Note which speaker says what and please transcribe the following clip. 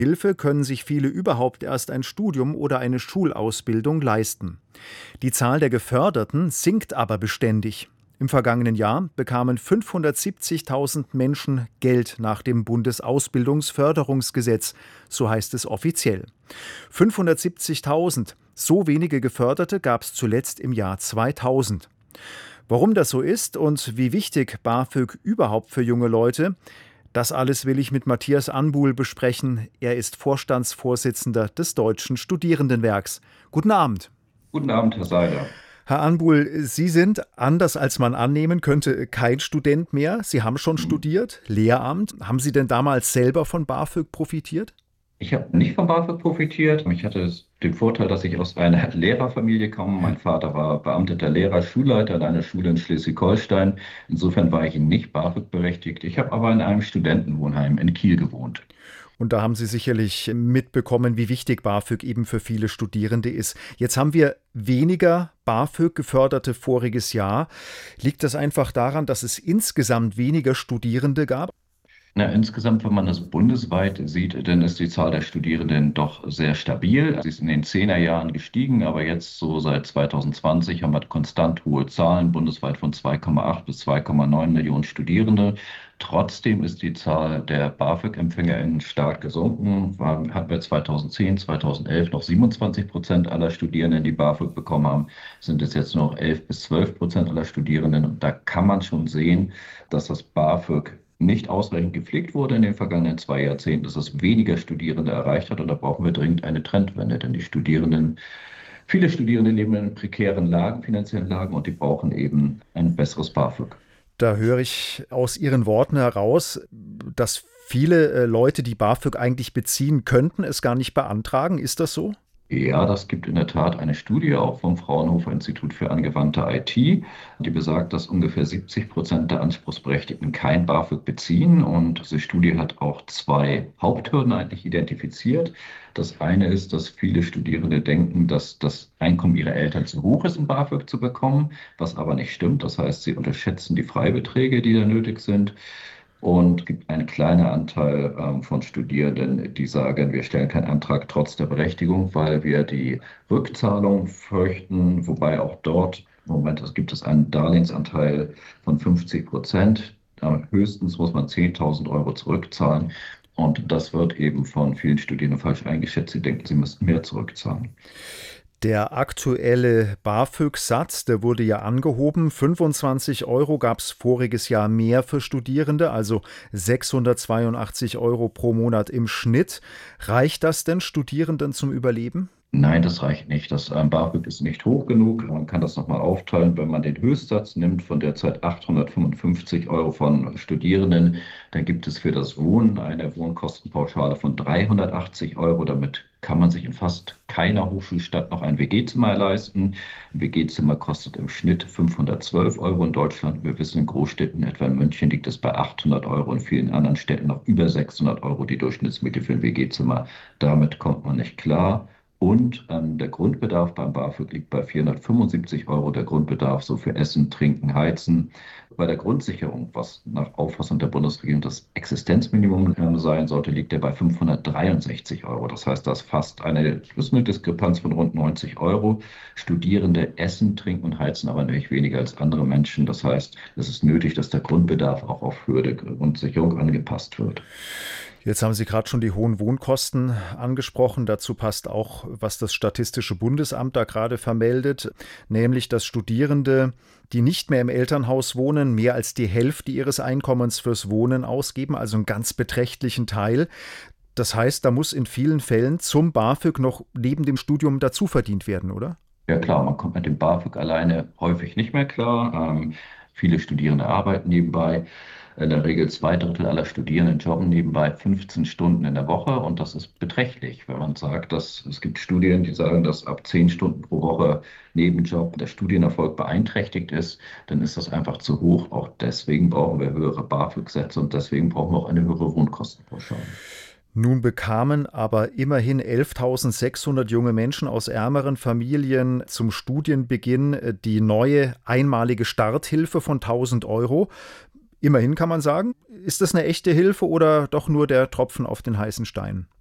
Speaker 1: Hilfe können sich viele überhaupt erst ein Studium oder eine Schulausbildung leisten. Die Zahl der Geförderten sinkt aber beständig. Im vergangenen Jahr bekamen 570.000 Menschen Geld nach dem Bundesausbildungsförderungsgesetz, so heißt es offiziell. 570.000, so wenige Geförderte gab es zuletzt im Jahr 2000. Warum das so ist und wie wichtig BAföG überhaupt für junge Leute, das alles will ich mit Matthias Anbuhl besprechen. Er ist Vorstandsvorsitzender des Deutschen Studierendenwerks. Guten Abend.
Speaker 2: Guten Abend, Herr Seiler.
Speaker 1: Herr Anbuhl, Sie sind, anders als man annehmen könnte, kein Student mehr. Sie haben schon studiert, Lehramt. Haben Sie denn damals selber von BAföG profitiert?
Speaker 2: Ich habe nicht von BAföG profitiert. Ich hatte den Vorteil, dass ich aus einer Lehrerfamilie komme. Mein Vater war beamteter Lehrer, Schulleiter an einer Schule in Schleswig-Holstein. Insofern war ich nicht BAföG berechtigt. Ich habe aber in einem Studentenwohnheim in Kiel gewohnt.
Speaker 1: Und da haben Sie sicherlich mitbekommen, wie wichtig BAföG eben für viele Studierende ist. Jetzt haben wir weniger BAföG-Geförderte voriges Jahr. Liegt das einfach daran, dass es insgesamt weniger Studierende gab?
Speaker 2: Insgesamt, wenn man das bundesweit sieht, dann ist die Zahl der Studierenden doch sehr stabil. Sie ist in den 10er Jahren gestiegen, aber jetzt so seit 2020 haben wir konstant hohe Zahlen, bundesweit von 2,8 bis 2,9 Millionen Studierende. Trotzdem ist die Zahl der BAföG-EmpfängerInnen stark gesunken. Hatten wir 2010, 2011 noch 27% aller Studierenden, die BAföG bekommen haben, sind es jetzt noch 11 bis 12% aller Studierenden. Und da kann man schon sehen, dass das BAföG nicht ausreichend gepflegt wurde in den vergangenen 2 Jahrzehnten, dass es weniger Studierende erreicht hat. Und da brauchen wir dringend eine Trendwende, denn viele Studierende leben in prekären Lagen, finanziellen Lagen, und die brauchen eben ein besseres BAföG.
Speaker 1: Da höre ich aus Ihren Worten heraus, dass viele Leute, die BAföG eigentlich beziehen könnten, es gar nicht beantragen. Ist das so?
Speaker 2: Ja, das gibt in der Tat eine Studie auch vom Fraunhofer Institut für angewandte IT, die besagt, dass ungefähr 70% der Anspruchsberechtigten kein BAföG beziehen. Und diese Studie hat auch 2 Haupthürden eigentlich identifiziert. Das eine ist, dass viele Studierende denken, dass das Einkommen ihrer Eltern zu hoch ist, um BAföG zu bekommen, was aber nicht stimmt. Das heißt, sie unterschätzen die Freibeträge, die da nötig sind. Und es gibt einen kleinen Anteil von Studierenden, die sagen, wir stellen keinen Antrag trotz der Berechtigung, weil wir die Rückzahlung fürchten. Wobei auch dort im Moment gibt es einen Darlehensanteil von 50%. Höchstens muss man 10.000 Euro zurückzahlen. Und das wird eben von vielen Studierenden falsch eingeschätzt. Sie denken, sie müssten mehr zurückzahlen.
Speaker 1: Der aktuelle BAföG-Satz, der wurde ja angehoben. 25 Euro gab es voriges Jahr mehr für Studierende, also 682 Euro pro Monat im Schnitt. Reicht das denn Studierenden zum Überleben?
Speaker 2: Nein, das reicht nicht. Das BAföG ist nicht hoch genug. Man kann das nochmal aufteilen. Wenn man den Höchstsatz nimmt von derzeit 855 Euro von Studierenden, dann gibt es für das Wohnen eine Wohnkostenpauschale von 380 Euro. Damit kann man sich in fast keiner Hochschulstadt noch ein WG-Zimmer leisten. Ein WG-Zimmer kostet im Schnitt 512 Euro in Deutschland. Wir wissen, in Großstädten, etwa in München, liegt es bei 800 Euro, in vielen anderen Städten noch über 600 Euro die Durchschnittsmiete für ein WG-Zimmer. Damit kommt man nicht klar. Und der Grundbedarf beim BAföG liegt bei 475 Euro, der Grundbedarf so für Essen, Trinken, Heizen. Bei der Grundsicherung, was nach Auffassung der Bundesregierung das Existenzminimum sein sollte, liegt er bei 563 Euro. Das heißt, das ist eine Diskrepanz von rund 90 Euro. Studierende essen, trinken und heizen aber natürlich weniger als andere Menschen. Das heißt, es ist nötig, dass der Grundbedarf auch auf Höhe der Grundsicherung angepasst wird.
Speaker 1: Jetzt haben Sie gerade schon die hohen Wohnkosten angesprochen. Dazu passt auch, was das Statistische Bundesamt da gerade vermeldet, nämlich dass Studierende, die nicht mehr im Elternhaus wohnen, mehr als die Hälfte ihres Einkommens fürs Wohnen ausgeben, also einen ganz beträchtlichen Teil. Das heißt, da muss in vielen Fällen zum BAföG noch neben dem Studium dazu verdient werden, oder?
Speaker 2: Ja klar, man kommt mit dem BAföG alleine häufig nicht mehr klar. Viele Studierende arbeiten nebenbei. In der Regel 2/3 aller Studierenden jobben nebenbei 15 Stunden in der Woche, und das ist beträchtlich, wenn man sagt, dass es gibt Studien, die sagen, dass ab 10 Stunden pro Woche Nebenjob der Studienerfolg beeinträchtigt ist, dann ist das einfach zu hoch. Auch deswegen brauchen wir höhere BAföG-Sätze und deswegen brauchen wir auch eine höhere Wohnkostenpauschale.
Speaker 1: Nun bekamen aber immerhin 11.600 junge Menschen aus ärmeren Familien zum Studienbeginn die neue einmalige Starthilfe von 1.000 Euro. Immerhin kann man sagen, ist das eine echte Hilfe oder doch nur der Tropfen auf den heißen Stein?